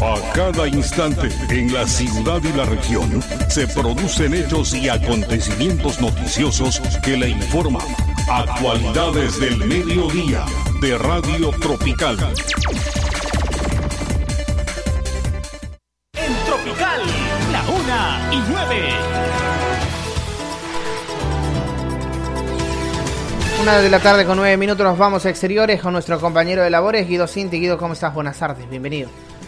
A cada instante, en la ciudad y la región, se producen hechos y acontecimientos noticiosos que le informan. Actualidades del mediodía de Radio Tropical. En Tropical, la 1:09. 1:09 nos vamos a exteriores con nuestro compañero de labores, Guido Cinti. Guido, ¿cómo estás? Buenas tardes, bienvenido.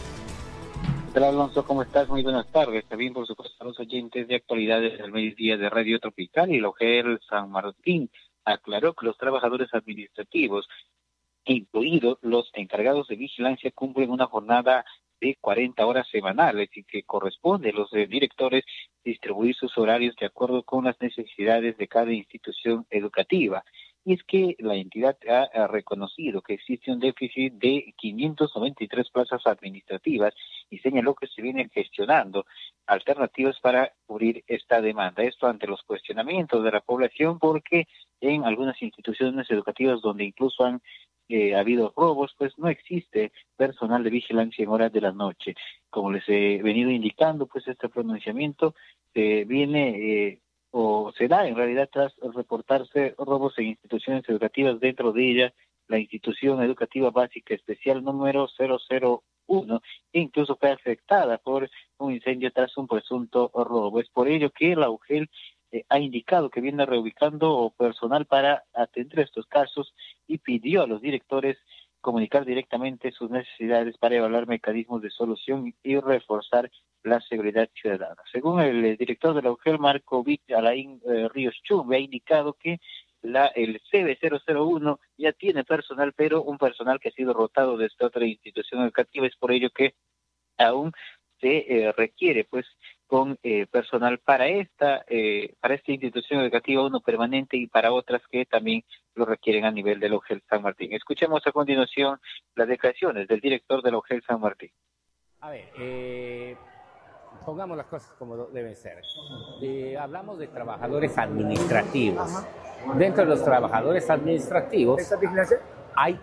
Hola Alonso, ¿cómo estás? Muy buenas tardes. También, por supuesto, a los oyentes de actualidades del mediodía de Radio Tropical. Y la UGEL San Martín aclaró que los trabajadores administrativos, incluidos los encargados de vigilancia, cumplen una jornada de 40 horas semanales y que corresponde a los directores distribuir sus horarios de acuerdo con las necesidades de cada institución educativa. Y es que la entidad ha reconocido que existe un déficit de 593 plazas administrativas y señaló que se vienen gestionando alternativas para cubrir esta demanda. Esto ante los cuestionamientos de la población, porque en algunas instituciones educativas donde incluso han habido robos, pues no existe personal de vigilancia en horas de la noche. Como les he venido indicando, pues este pronunciamiento viene o se da en realidad tras reportarse robos en instituciones educativas, dentro de ella la institución educativa básica especial número 001, e incluso fue afectada por un incendio tras un presunto robo. Es por ello que la UGEL ha indicado que viene reubicando personal para atender estos casos y pidió a los directores comunicar directamente sus necesidades para evaluar mecanismos de solución y reforzar la seguridad ciudadana. Según el director de la UGEL, Marco Alain Ríos Chumbe, ha indicado que el CB001 ya tiene personal, pero un personal que ha sido rotado desde otra institución educativa. Es por ello que aún se requiere pues con personal para esta institución educativa, uno permanente, y para otras que también lo requieren a nivel del UGEL San Martín. Escuchemos a continuación las declaraciones del director del UGEL San Martín. A ver, pongamos las cosas como deben ser. Hablamos de trabajadores administrativos. Dentro de los trabajadores administrativos hay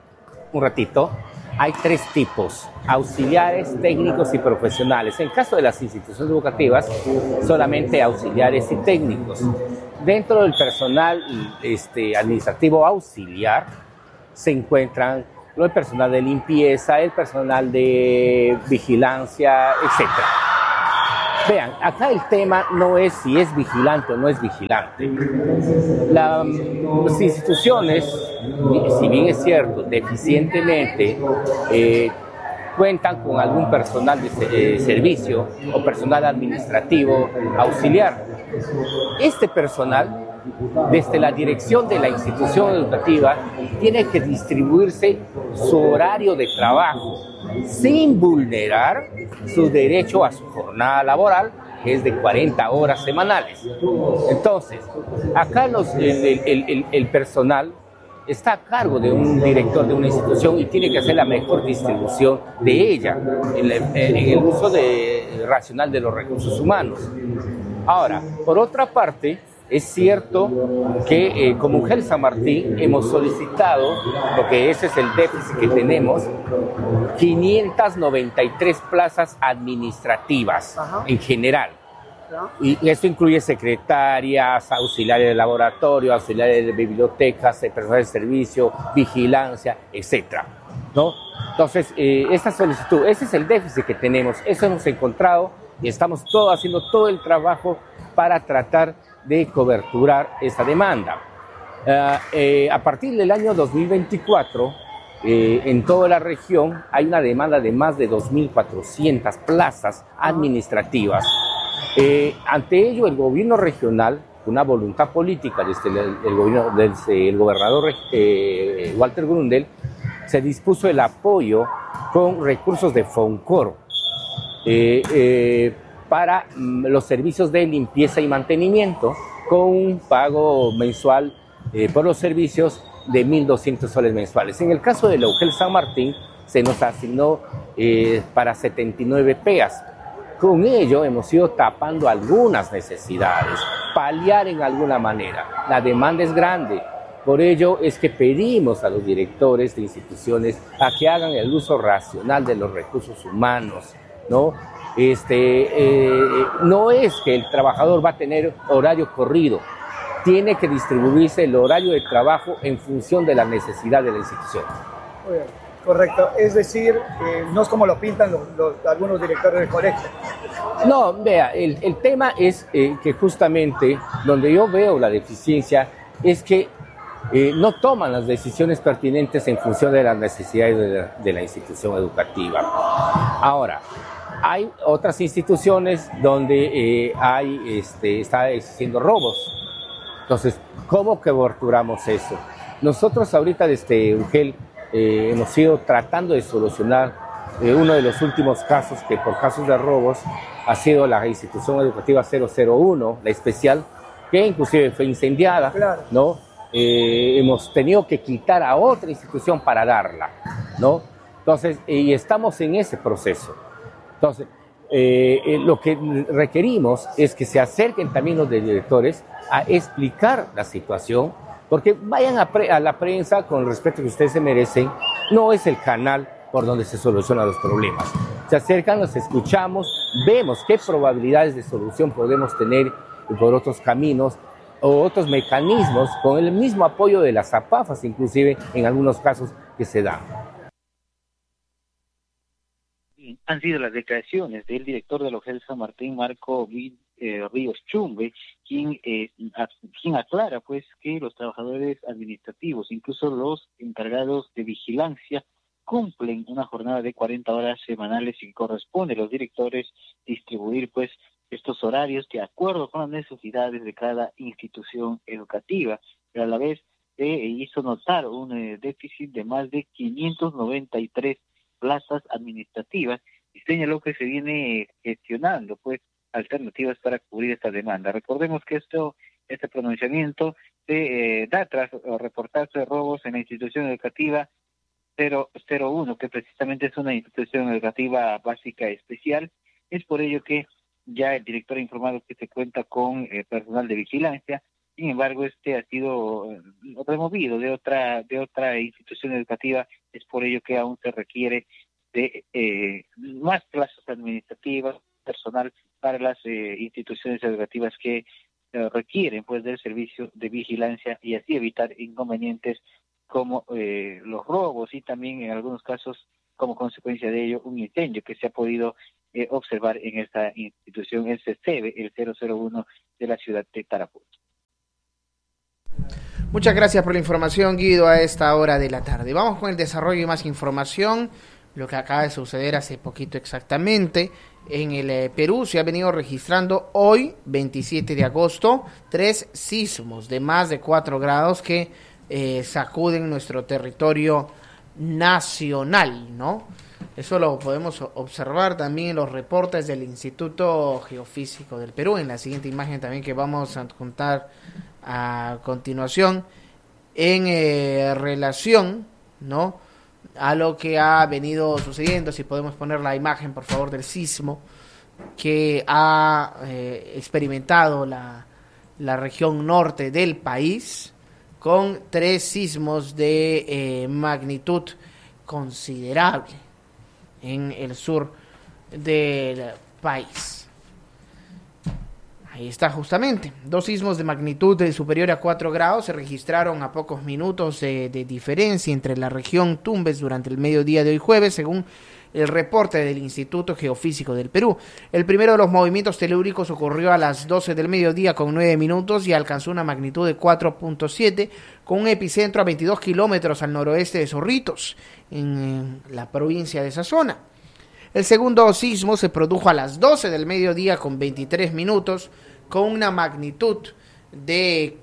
tres tipos: auxiliares, técnicos y profesionales. En el caso de las instituciones educativas, solamente auxiliares y técnicos. Dentro del personal administrativo auxiliar se encuentran el personal de limpieza, el personal de vigilancia, etcétera. Vean, acá el tema no es si es vigilante o no es vigilante. Las instituciones, si bien es cierto, deficientemente cuentan con algún personal de servicio o personal administrativo auxiliar. Este personal, desde la dirección de la institución educativa, tiene que distribuirse su horario de trabajo sin vulnerar su derecho a su jornada laboral, que es de 40 horas semanales. Entonces, acá el personal está a cargo de un director de una institución y tiene que hacer la mejor distribución de ella en el uso racional de los recursos humanos. Ahora, por otra parte, es cierto que como UGEL San Martín hemos solicitado, porque ese es el déficit que tenemos, 593 plazas administrativas en general. Y esto incluye secretarias, auxiliares de laboratorio, auxiliares de bibliotecas, personal de servicio, vigilancia, etcétera, ¿no? Entonces, esta solicitud, ese es el déficit que tenemos, eso hemos encontrado y estamos haciendo todo el trabajo para tratar de coberturar esa demanda. A partir del año 2024, en toda la región hay una demanda de más de 2.400 plazas administrativas. Ante ello, el gobierno regional, una voluntad política desde el gobernador Walter Grundel, se dispuso el apoyo con recursos de FONCOR para los servicios de limpieza y mantenimiento, con un pago mensual por los servicios de 1.200 soles mensuales. En el caso de la UGEL San Martín, se nos asignó para 79 PEAs. Con ello hemos ido tapando algunas necesidades, paliar en alguna manera. La demanda es grande, por ello es que pedimos a los directores de instituciones a que hagan el uso racional de los recursos humanos, ¿no? No es que el trabajador va a tener horario corrido, tiene que distribuirse el horario de trabajo en función de la necesidad de la institución. Muy bien, correcto. Es decir, no es como lo pintan algunos directores de colegio. No, vea, el tema es que justamente donde yo veo la deficiencia es que no toman las decisiones pertinentes en función de las necesidades de la institución educativa. Ahora, hay otras instituciones donde está existiendo robos. Entonces, ¿cómo coberturamos eso? Nosotros ahorita desde UGEL hemos ido tratando de solucionar uno de los últimos casos, que por casos de robos ha sido la institución educativa 001, la especial, que inclusive fue incendiada, claro, ¿no? Hemos tenido que quitar a otra institución para darla, ¿no? Entonces, y estamos en ese proceso. Entonces, lo que requerimos es que se acerquen también los directores a explicar la situación, porque vayan a la prensa con el respeto que ustedes se merecen. No es el canal por donde se solucionan los problemas. Se acercan, los escuchamos, vemos qué probabilidades de solución podemos tener por otros caminos o otros mecanismos, con el mismo apoyo de las APAFAS, inclusive en algunos casos que se dan. Han sido las declaraciones del director del OGEL San Martín, Marco Ríos Chumbe, quien aclara pues que los trabajadores administrativos, incluso los encargados de vigilancia, cumplen una jornada de 40 horas semanales y corresponde a los directores distribuir pues estos horarios de acuerdo con las necesidades de cada institución educativa, pero a la vez hizo notar un déficit de más de 593 plazas administrativas y señaló que se viene gestionando pues alternativas para cubrir esta demanda. Recordemos que este pronunciamiento se da tras reportarse robos en la institución educativa 001, que precisamente es una institución educativa básica especial. Es por ello que ya el director ha informado que se cuenta con personal de vigilancia. Sin embargo, ha sido removido de otra institución educativa. Es por ello que aún se requiere de más plazas administrativas, personal para las instituciones educativas que requieren pues del servicio de vigilancia y así evitar inconvenientes como los robos y también en algunos casos como consecuencia de ello un incendio que se ha podido observar en esta institución, el CECEBE, el 001 de la ciudad de Tarapoto. Muchas gracias por la información, Guido, a esta hora de la tarde. Vamos con el desarrollo y más información. Lo que acaba de suceder hace poquito exactamente. En el Perú se ha venido registrando hoy, 27 de agosto, 3 sismos de más de 4 grados que sacuden nuestro territorio nacional, ¿no? Eso lo podemos observar también en los reportes del Instituto Geofísico del Perú, en la siguiente imagen también que vamos a contar a continuación, en relación, ¿no?, a lo que ha venido sucediendo. Si podemos poner la imagen, por favor, del sismo que ha experimentado la región norte del país, con 3 sismos de magnitud considerable en el sur del país. Ahí está justamente. 2 sismos de magnitud superior a 4 grados se registraron a pocos minutos de diferencia entre la región Tumbes durante el mediodía de hoy jueves, según el reporte del Instituto Geofísico del Perú. El primero de los movimientos telúricos ocurrió a las 12 del mediodía con 9 minutos y alcanzó una magnitud de 4.7 con un epicentro a 22 kilómetros al noroeste de Zorritos, en la provincia de esa zona. El segundo sismo se produjo a las 12 del mediodía con 23 minutos con una magnitud de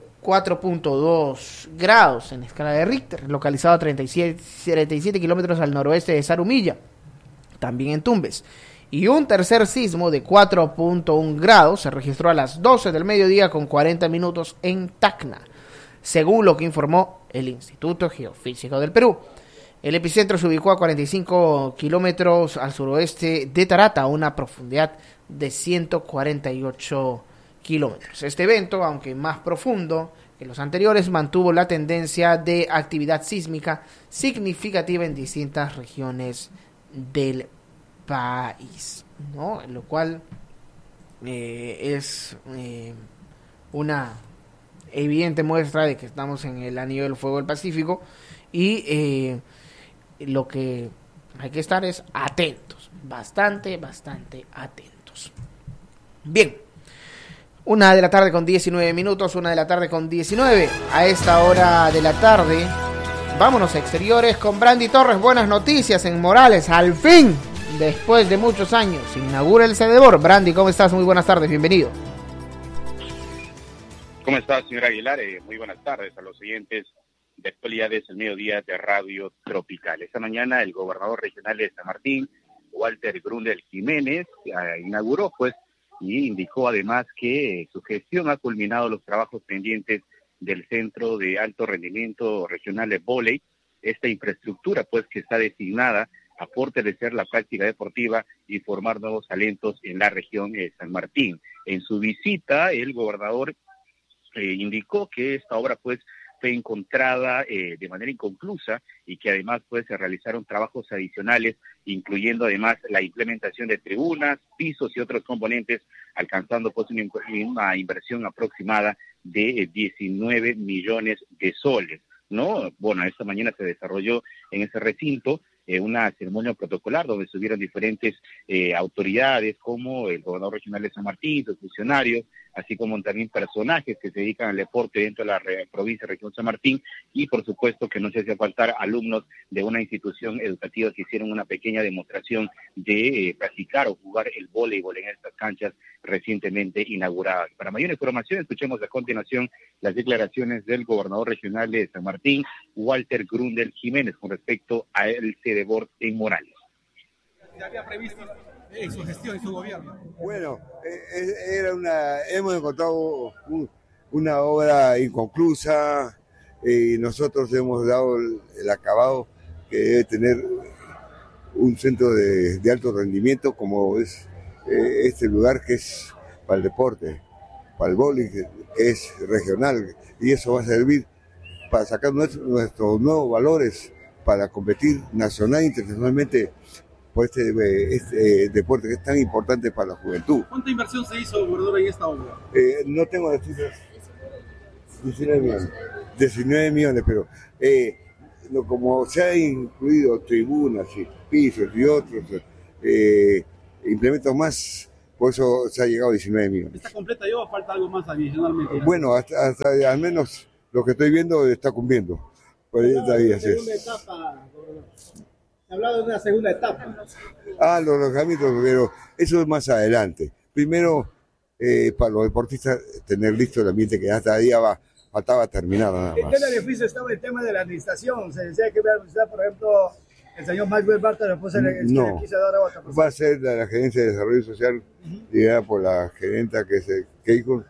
4.2 grados en escala de Richter, localizado a 37 kilómetros al noroeste de Zarumilla, también en Tumbes. Y un tercer sismo de 4.1 grados se registró a las 12 del mediodía con 40 minutos en Tacna, según lo que informó el Instituto Geofísico del Perú. El epicentro se ubicó a 45 kilómetros al suroeste de Tarata, a una profundidad de 148 kilómetros. Este evento, aunque más profundo que los anteriores, mantuvo la tendencia de actividad sísmica significativa en distintas regiones del país, ¿no? Lo cual es una evidente muestra de que estamos en el anillo del fuego del Pacífico y lo que hay que estar es atentos, bastante atentos. Bien, 1:00 con 19 minutos, 1:00 con 19. A esta hora de la tarde, vámonos a exteriores con Brandy Torres. Buenas noticias en Morales, al fin, después de muchos años, se inaugura el CDBOR. Brandy, ¿cómo estás? Muy buenas tardes, bienvenido. ¿Cómo está, señor Aguilar? Muy buenas tardes a los oyentes de Actualidades del Mediodía de Radio Tropical. Esta mañana el gobernador regional de San Martín, Walter Grundel Jiménez, inauguró y indicó además que su gestión ha culminado los trabajos pendientes del Centro de Alto Rendimiento Regional de Vóley, esta infraestructura que está destinada a fortalecer la práctica deportiva y formar nuevos talentos en la región de San Martín. En su visita, el gobernador indicó que esta obra fue encontrada de manera inconclusa y que además se realizaron trabajos adicionales, incluyendo además la implementación de tribunas, pisos y otros componentes, alcanzando una inversión aproximada de 19 millones de soles, ¿no? Bueno, esta mañana se desarrolló en ese recinto una ceremonia protocolar donde estuvieron diferentes autoridades como el gobernador regional de San Martín, sus funcionarios, así como también personajes que se dedican al deporte dentro de la provincia de región San Martín, y por supuesto que no se hacía faltar alumnos de una institución educativa que hicieron una pequeña demostración de practicar o jugar el voleibol en estas canchas recientemente inauguradas. Para mayor información, escuchemos a continuación las declaraciones del gobernador regional de San Martín, Walter Grundel Jiménez, con respecto al CDBOR en Morales. ¿Se había previsto en su gestión, en su gobierno? Bueno, hemos encontrado una obra inconclusa y nosotros hemos dado el acabado que debe tener un centro de alto rendimiento como es este lugar, que es para el deporte, para el vóley, que es regional, y eso va a servir para sacar nuestros nuevos valores para competir nacional e internacionalmente por este deporte que es tan importante para la juventud. ¿Cuánta inversión se hizo, gobernador, en esta obra? No tengo las cifras. 19 millones, pero como se ha incluido tribunas y pisos y otros implementos más, por eso se ha llegado a 19 millones. ¿Está completa ya o falta algo más adicionalmente? Bueno, hasta al menos lo que estoy viendo está cumpliendo. Por ahí todavía se ha hablado de una segunda etapa. Los alojamientos, pero eso es más adelante. Primero, para los deportistas, tener listo el ambiente, que hasta día faltaba terminar nada más. ¿En qué beneficio estaba el tema de la administración? Se decía que iba a administrar, por ejemplo, el señor Maxwell Barta, después no, va a ser la Gerencia de Desarrollo Social, liderada por la gerenta que es Keiko,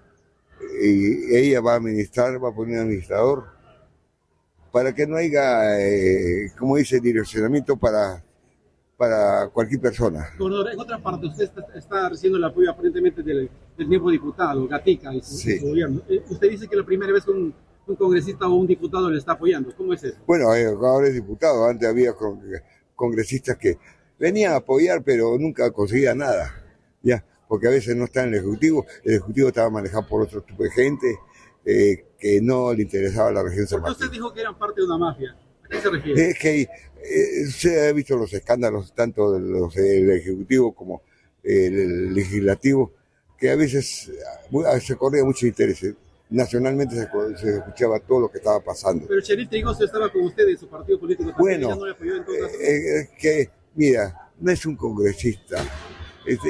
y ella va a administrar, va a poner un administrador, para que no haya, como dice, direccionamiento para cualquier persona. Gobernador, en otra parte, usted está recibiendo el apoyo aparentemente del nuevo diputado, Gatica, y su gobierno. Usted dice que la primera vez que un congresista o un diputado le está apoyando. ¿Cómo es eso? Bueno, ahora es diputado. Antes había congresistas que venían a apoyar, pero nunca conseguían nada, ya, porque a veces no está en el Ejecutivo estaba manejado por otro tipo de gente que no le interesaba la región San Martín. Usted dijo que eran parte de una mafia. ¿A qué se refiere? Es que se ha visto los escándalos tanto del Ejecutivo como el Legislativo, que a veces se corría mucho interés. Nacionalmente se escuchaba todo lo que estaba pasando. Pero Cheryl Trigoso estaba con usted en su partido político. Bueno, no le apoyó en todo que mira, no es un congresista. Es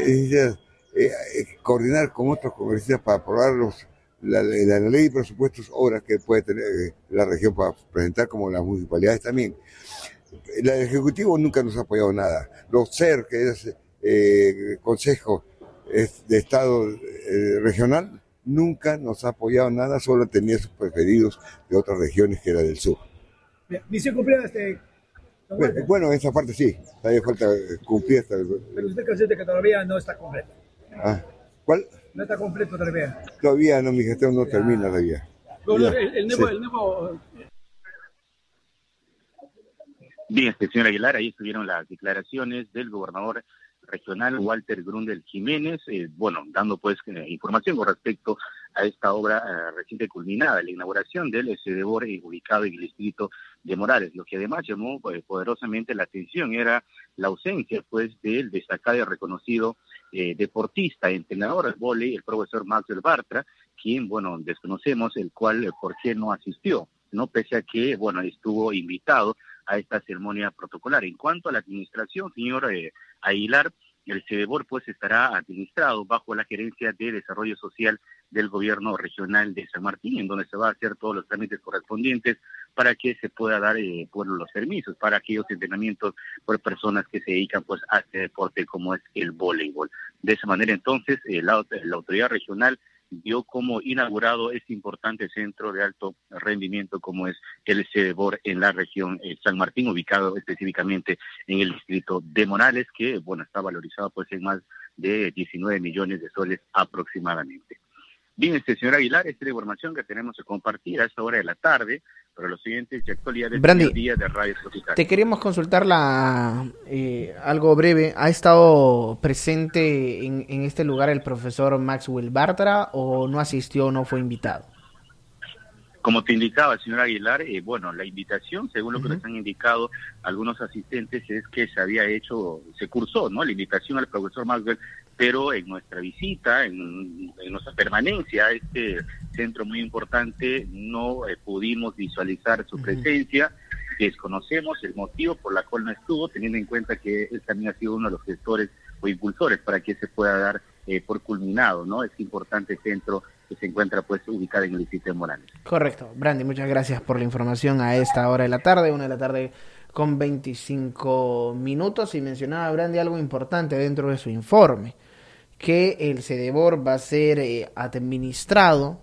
coordinar con otros congresistas para aprobar la ley de presupuestos, obras que puede tener la región para presentar, como las municipalidades también. El Ejecutivo nunca nos ha apoyado nada. Los CER, que es Consejo de Estado Regional, nunca nos ha apoyado nada, solo tenía sus preferidos de otras regiones que era del sur. ¿Misión cumplida Bueno, esa parte sí, todavía falta cumplir hasta Pero usted consciente que todavía no está completo. ¿Cuál? No está completo todavía. Todavía no, mi gestión no termina todavía. El nuevo... Bien, señor Aguilar, ahí estuvieron las declaraciones del gobernador regional Walter Grundel Jiménez, dando pues información con respecto a esta obra reciente culminada, la inauguración del CDBOR ubicado en el distrito de Morales. Lo que además llamó poderosamente la atención era la ausencia pues del destacado y reconocido deportista, entrenador del vóley, el profesor Maxwell Bartra, quien, desconocemos el cual por qué no asistió, ¿no? Pese a que, estuvo invitado a esta ceremonia protocolar. En cuanto a la administración, señor Aguilar, el CDBOR pues estará administrado bajo la Gerencia de Desarrollo Social del Gobierno Regional de San Martín, en donde se va a hacer todos los trámites correspondientes para que se pueda dar los permisos para aquellos entrenamientos por personas que se dedican pues a este deporte como es el voleibol. De esa manera entonces la autoridad regional dio como inaugurado este importante centro de alto rendimiento como es el CDBOR en la región San Martín, ubicado específicamente en el distrito de Morales, que está valorizado pues en más de 19 millones de soles aproximadamente. Bien, señor Aguilar, esta es la información que tenemos que compartir a esta hora de la tarde para los siguientes y actualidades del día de Radio Tropical. Te queríamos consultar algo breve. ¿Ha estado presente en este lugar el profesor Maxwell Bartra o no asistió o no fue invitado? Como te indicaba el señor Aguilar, la invitación, según lo que nos han indicado algunos asistentes, es que se cursó, ¿no? La invitación al profesor Maxwell, pero en nuestra visita, en nuestra permanencia a este centro muy importante, no pudimos visualizar su presencia. Desconocemos el motivo por la cual no estuvo, teniendo en cuenta que él también ha sido uno de los gestores o impulsores para que se pueda dar por culminado, ¿no? Este importante centro que se encuentra pues ubicado en el distrito de Morales. Correcto. Brandy, muchas gracias por la información a esta hora de la tarde, 1:00 con 25 minutos, y mencionaba Brandy algo importante dentro de su informe, que el CDBOR va a ser administrado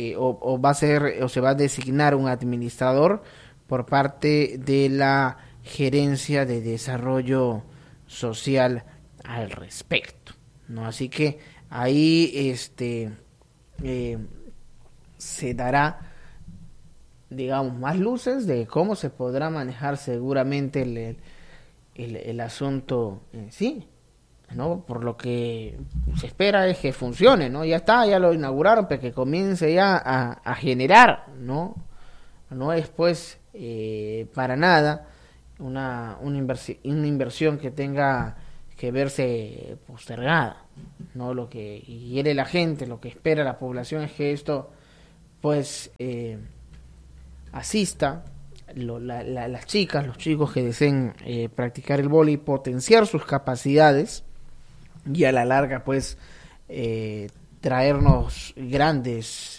o se va a designar un administrador por parte de la Gerencia de Desarrollo Social al respecto, ¿no? Así que ahí se dará, digamos, más luces de cómo se podrá manejar seguramente el asunto en sí, ¿no? Por lo que se espera es que funcione, ¿no? Ya lo inauguraron, pero que comience ya a generar, ¿no? No es pues para nada una inversión que tenga que verse postergada, ¿no? Lo que quiere la gente, lo que espera la población es que esto pues asista las chicas, los chicos que deseen practicar el vóley, potenciar sus capacidades y a la larga pues traernos grandes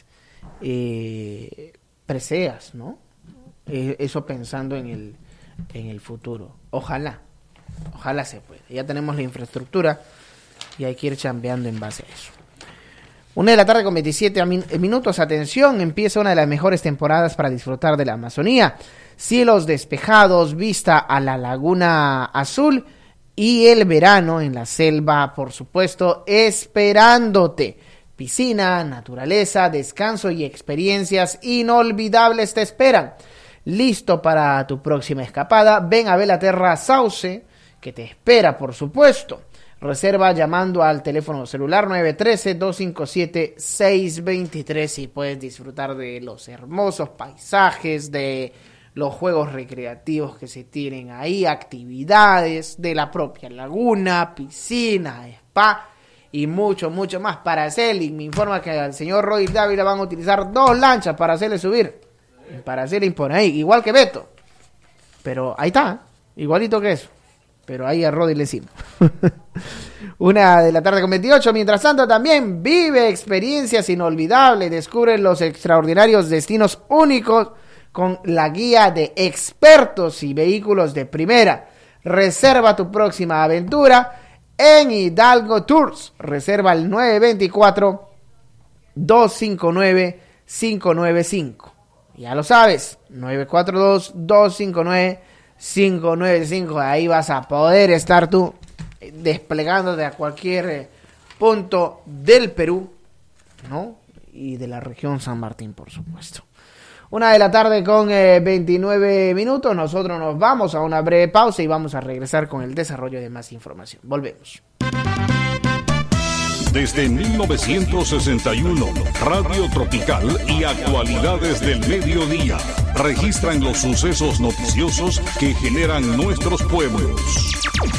preseas, ¿no? Eso pensando en el futuro. Ojalá se pueda. Ya tenemos la infraestructura y hay que ir chambeando en base a eso. 1:00 con 27 minutos. Atención, empieza una de las mejores temporadas para disfrutar de la Amazonía. Cielos despejados, vista a la Laguna Azul y el verano en la selva, por supuesto, esperándote. Piscina, naturaleza, descanso y experiencias inolvidables te esperan. Listo para tu próxima escapada. Ven a Belaterra Sauce, que te espera, por supuesto. Reserva llamando al teléfono celular 913-257-623 y puedes disfrutar de los hermosos paisajes, de los juegos recreativos que se tienen ahí, actividades de la propia laguna, piscina, spa y mucho más. Paracelling me informa que al señor Roy Dávila van a utilizar 2 lanchas para hacerle subir. Paracelling pone ahí, igual que Beto. Pero ahí está, igualito que eso. Pero ahí a Rodi le decimos. 1:00 con 28. Mientras tanto, también vive experiencias inolvidables. Descubre los extraordinarios destinos únicos con la guía de expertos y vehículos de primera. Reserva tu próxima aventura en Hidalgo Tours. Reserva el 924-259-595. Ya lo sabes, 942-259-595. Ahí vas a poder estar tú desplegándote a cualquier punto del Perú, ¿no? Y de la región San Martín, por supuesto. 1:00 con 29 minutos. Nosotros nos vamos a una breve pausa y vamos a regresar con el desarrollo de más información. Volvemos. Desde 1961, Radio Tropical y Actualidades del Mediodía registran los sucesos noticiosos que generan nuestros pueblos.